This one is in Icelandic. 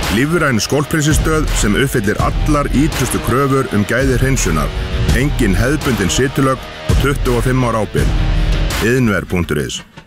Lífræn skólphreinsinstöð sem uppfyllir allar ýtrustu kröfur gæði hreinsunar. Engin hefðbundin sytulögn og 25 ára ábyrgð. Iðnver.is